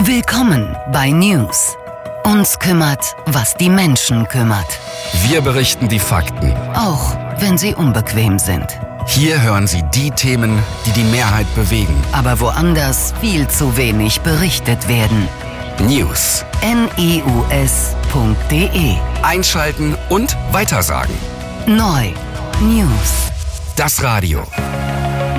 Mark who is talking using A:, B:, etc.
A: Willkommen bei News. Uns kümmert, was die Menschen kümmert.
B: Wir berichten die Fakten,
A: auch wenn sie unbequem sind.
B: Hier hören Sie die Themen, die die Mehrheit bewegen.
A: Aber woanders viel zu wenig berichtet werden.
B: News.
A: news.de.
B: Einschalten und weitersagen.
A: Neu. News.
B: Das Radio.